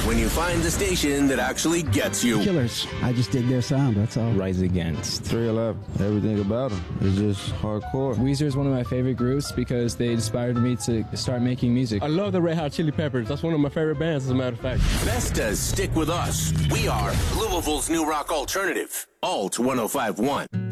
when you find the station that actually gets you. Killers. I just dig their sound, that's all. Rise Against. 311. Everything about them is just hardcore. Weezer is one of my favorite groups because they inspired me to start making music. I love the Red Hot Chili Peppers. That's one of my favorite bands, as a matter of fact. Vestas stick with us. We are Louisville's new rock alternative. Alt 105.1.